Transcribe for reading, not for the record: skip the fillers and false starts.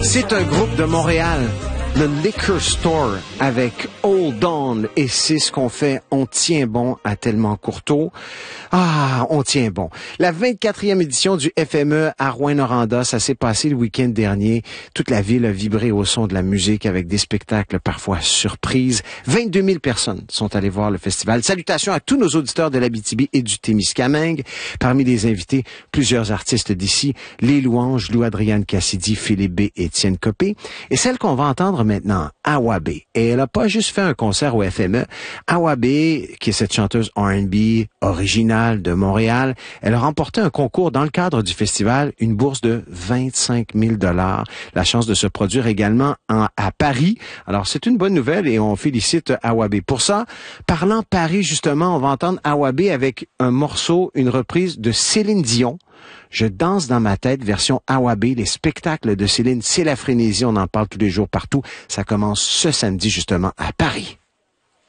C'est un groupe de Montréal, le Liquor Store, avec Hold On, et c'est ce qu'on fait. On tient bon à Tellement Courteau. Ah, on tient bon. La 24e édition du FME à Rouyn-Noranda, ça s'est passé le week-end dernier. Toute la ville a vibré au son de la musique avec des spectacles parfois surprises. 22 000 personnes sont allées voir le festival. Salutations à tous nos auditeurs de l'Abitibi et du Témiscamingue. Parmi les invités, plusieurs artistes d'ici, Les Louanges, Lou-Adrienne Cassidy, Philippe B. et Étienne Copé. Et celle qu'on va entendre maintenant, Awa B. Et elle a pas juste fait un concert au FME. Awa B, qui est cette chanteuse R&B originale de Montréal, elle a remporté un concours dans le cadre du festival, une bourse de 25 000 $. La chance de se produire également à Paris. Alors, c'est une bonne nouvelle et on félicite Awa B. Pour ça, parlant Paris, justement, on va entendre Awa B avec un morceau, une reprise de Céline Dion. Je danse dans ma tête, version Awa B. Les spectacles de Céline, c'est la frénésie, on en parle tous les jours partout. Ça commence ce samedi, justement, à Paris.